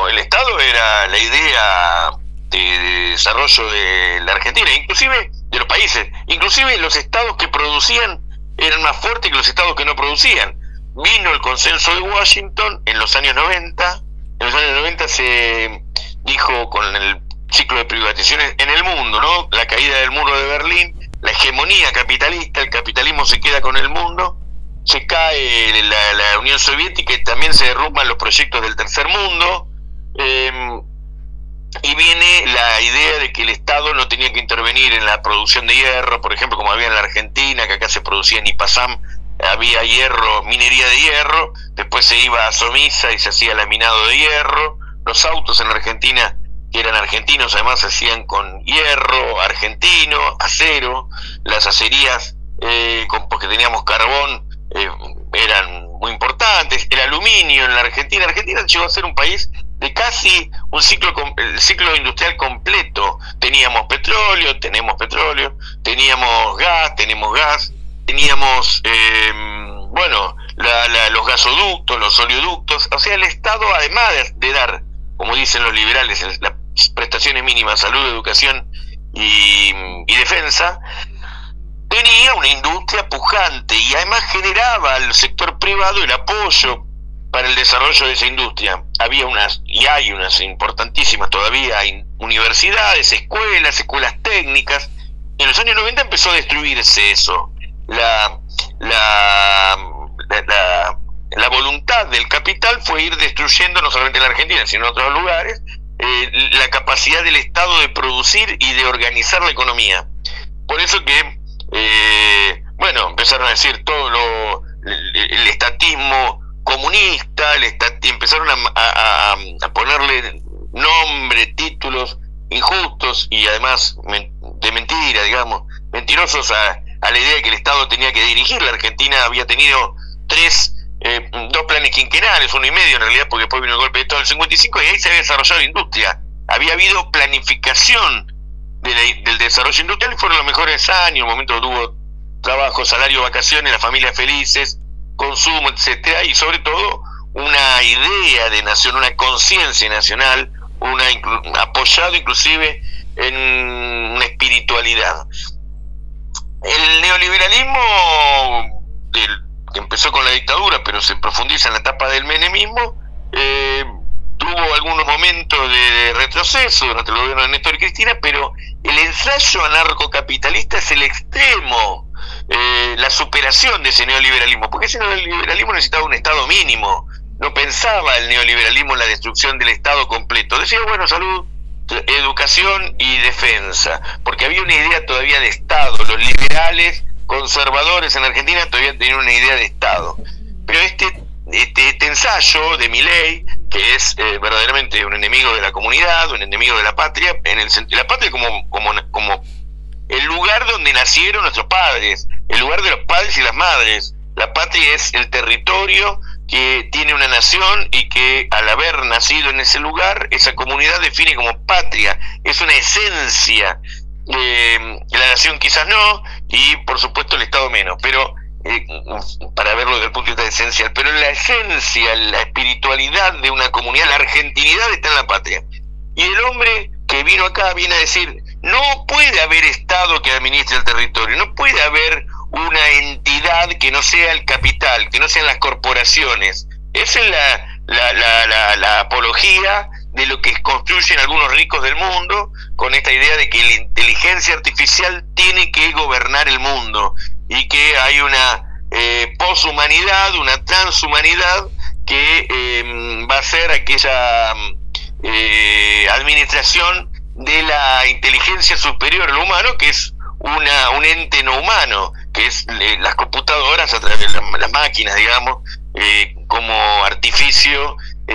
el Estado era la idea de desarrollo de la Argentina, inclusive de los países, inclusive los estados que producían eran más fuertes que los estados que no producían. Vino el consenso de Washington en los años 90. En los años 90 se dijo, con el ciclo de privatizaciones en el mundo, ¿no?, la caída del muro de Berlín, la hegemonía capitalista, el capitalismo se queda con el mundo, se cae la Unión Soviética y también se derrumban los proyectos del tercer mundo, y viene la idea de que el Estado no tenía que intervenir en la producción de hierro, por ejemplo, como había en la Argentina, que acá se producía en Ipazam, había hierro, minería de hierro, después se iba a Somisa y se hacía laminado de hierro, los autos en la Argentina, que eran argentinos, además se hacían con hierro argentino, acero, las acerías, porque teníamos carbón, eran muy importantes, el aluminio en la Argentina. Argentina llegó a ser un país de casi el ciclo industrial completo. Teníamos petróleo, tenemos petróleo, teníamos gas, tenemos gas, teníamos los gasoductos, los oleoductos. O sea, el Estado, además de dar, como dicen los liberales, las prestaciones mínimas, salud, educación y defensa, tenía una industria pujante y además generaba al sector privado el apoyo para el desarrollo de esa industria. Había y hay unas importantísimas todavía, universidades, escuelas técnicas. En los años 90 empezó a destruirse eso. La voluntad del capital fue ir destruyendo, no solamente en la Argentina, sino en otros lugares, la capacidad del Estado de producir y de organizar la economía. Por eso que empezaron a decir todo el estatismo comunista, empezaron a ponerle nombre, títulos injustos y además de mentira, digamos, mentirosos a la idea de que el Estado tenía que dirigir. La Argentina había tenido dos planes quinquenales, uno y medio en realidad, porque después vino el golpe de Estado del 55 y ahí se había desarrollado la industria. Había habido planificación del desarrollo industrial y fueron los mejores años. En un momento tuvo trabajo, salario, vacaciones, las familias felices, consumo, etcétera, y sobre todo una idea de nación, una conciencia nacional, apoyado inclusive en una espiritualidad. El neoliberalismo, que empezó con la dictadura, pero se profundiza en la etapa del menemismo, tuvo algunos momentos de retroceso durante el gobierno de Néstor y Cristina, pero el ensayo anarcocapitalista es el extremo, la superación de ese neoliberalismo, porque ese neoliberalismo necesitaba un Estado mínimo. No pensaba el neoliberalismo en la destrucción del Estado completo. Decía, salud, educación y defensa, porque había una idea todavía de Estado. Los liberales conservadores en Argentina todavía tenían una idea de Estado. Pero este ensayo de Milei, que es verdaderamente un enemigo de la comunidad, un enemigo de la patria, la patria como el lugar donde nacieron nuestros padres, el lugar de los padres y las madres. La patria es el territorio que tiene una nación y que al haber nacido en ese lugar, esa comunidad define como patria. Es una esencia. La nación quizás no, y por supuesto el Estado menos, pero para verlo desde el punto de vista esencial, pero la esencia, la espiritualidad de una comunidad, la argentinidad está en la patria. Y el hombre que vino acá viene a decir, no puede haber Estado que administre el territorio, no puede haber una entidad que no sea el capital, que no sean las corporaciones. Esa es la apología de lo que construyen algunos ricos del mundo, con esta idea de que la inteligencia artificial tiene que gobernar el mundo y que hay una poshumanidad, una transhumanidad que va a ser aquella administración de la inteligencia superior al humano, que es un ente no humano, que es las computadoras a través de las máquinas, digamos, como artificio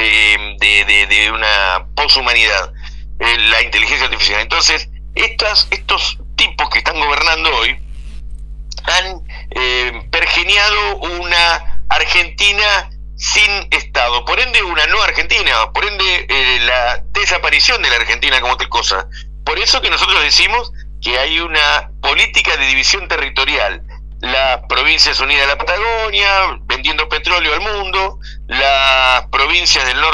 de una poshumanidad, la inteligencia artificial. Entonces, estos tipos que están gobernando hoy han pergeniado una Argentina sin Estado, por ende una no Argentina, por ende la desaparición de la Argentina como tal cosa. Por eso que nosotros decimos que hay una política de división territorial. Las Provincias Unidas de la Patagonia, vendiendo petróleo al mundo, las provincias del norte